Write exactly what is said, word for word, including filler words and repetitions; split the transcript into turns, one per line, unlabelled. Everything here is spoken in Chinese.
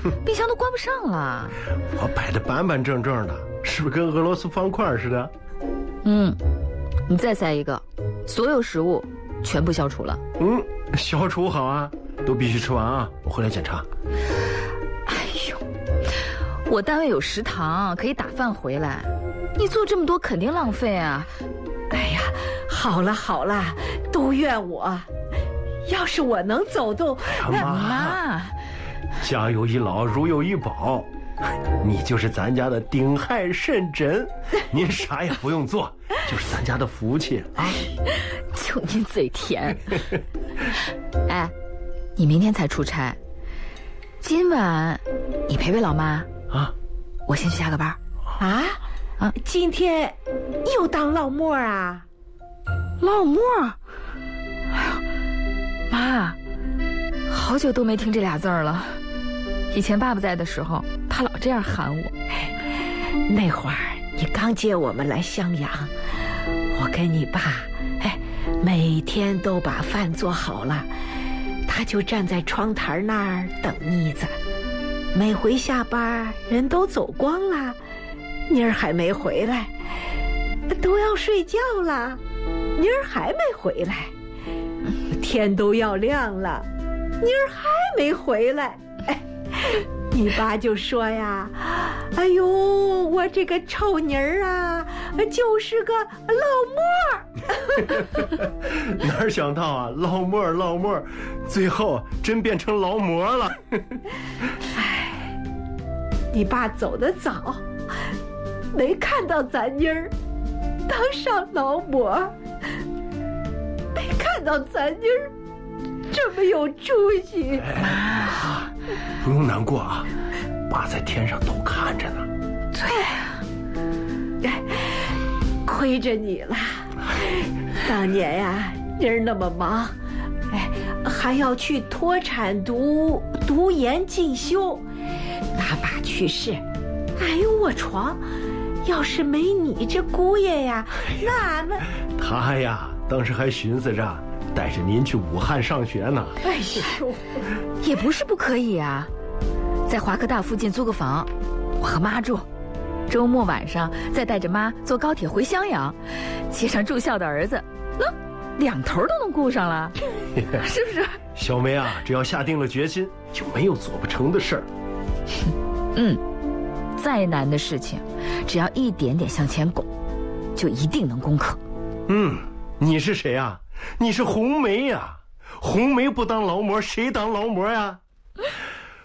冰箱都关不上了。
我摆的板板正正的，是不是跟俄罗斯方块似的？
嗯，你再塞一个，所有食物全部消除了。
嗯，消除好啊，都必须吃完啊，我回来检查。
哎呦，我单位有食堂，可以打饭回来。你做这么多肯定浪费啊。
哎呀，好了好了，都怨我。要是我能走动，
哎呀妈，家有一老如有一宝，你就是咱家的丁亥肾诊，您啥也不用做，就是咱家的福气啊。
就你嘴甜。哎，你明天才出差，今晚你陪陪老妈
啊。
我先去下个班。
啊啊！今天又当老莫啊？
老莫？哎呦，妈，好久都没听这俩字儿了。以前爸爸在的时候，他老这样喊我。
那会儿你刚接我们来襄阳，我跟你爸，哎，每天都把饭做好了，他就站在窗台那儿等妮子。每回下班人都走光了，妮儿还没回来，都要睡觉了，妮儿还没回来，天都要亮了，妮儿还没回来。哎，你爸就说呀，哎呦，我这个臭妮儿啊，就是个老莫儿。
哪想到啊，老莫儿老莫儿，最后真变成劳模了。
哎，你爸走得早，没看到咱妮儿当上劳模，没看到咱妮儿这么有出息。
哎，不用难过啊，爸在天上都看着呢。
对啊，
哎，亏着你了。当年呀，妮儿那么忙，哎，还要去脱产读读研进修。他爸去世，哎呦我床，要是没你这姑爷呀，那那
他呀，当时还寻思着带着您去武汉上学呢。
哎呦，
也不是不可以啊，在华科大附近租个房，我和妈住，周末晚上再带着妈坐高铁回襄阳，接上住校的儿子，那两头都能顾上了，是不是？
小梅啊，只要下定了决心，就没有做不成的事儿。
嗯，再难的事情，只要一点点向前拱，就一定能攻克。
嗯，你是谁啊？你是红梅呀、啊！红梅不当劳模，谁当劳模呀？